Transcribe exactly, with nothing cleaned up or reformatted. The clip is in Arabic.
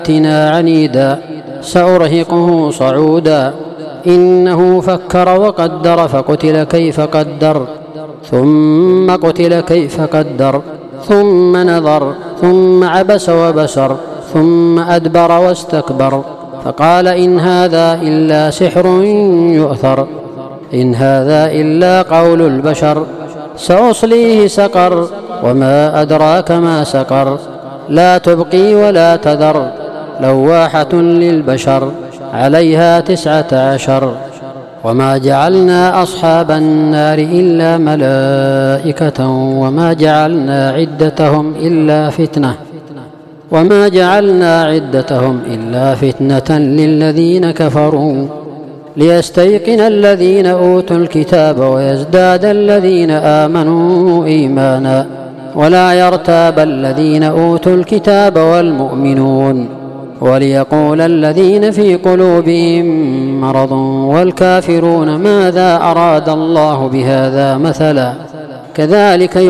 عنيدا سأرهقه صعودا إنه فكر وقدر فقتل كيف قدر ثم قتل كيف قدر ثم نظر ثم عبس وبسر ثم أدبر واستكبر فقال إن هذا إلا سحر يؤثر إن هذا إلا قول البشر سأصليه سقر وما أدراك ما سقر لا تبقي ولا تذر لواحة للبشر عليها تسعة عشر وما جعلنا أصحاب النار إلا ملائكة وما جعلنا عدتهم إلا فتنة وما جعلنا عدتهم إلا فتنة للذين كفروا ليستيقن الذين أوتوا الكتاب ويزداد الذين آمنوا إيمانا ولا يرتاب الذين أوتوا الكتاب والمؤمنون وليقول الذين في قلوبهم مرض والكافرون ماذا أراد الله بهذا مثلا كذلك